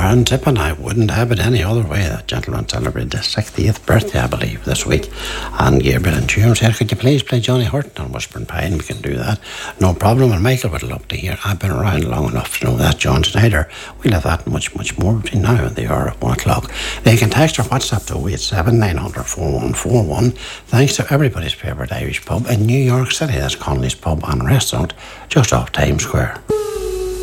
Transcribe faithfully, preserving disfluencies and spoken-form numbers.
Karen Tippin, I wouldn't have it any other way. That gentleman celebrated his sixtieth birthday, I believe, this week. And Gabriel and June said, could you please play Johnny Horton on Whispering Pine? We can do that. No problem. And Michael would love to hear. I've been around long enough to know that John Snyder. We'll have that much, much more between now and the hour at one o'clock. They can text or WhatsApp to oh eight seven, nine hundred, four one four one. Thanks to everybody's favourite Irish pub in New York City. That's Connolly's Pub and Restaurant, just off Times Square.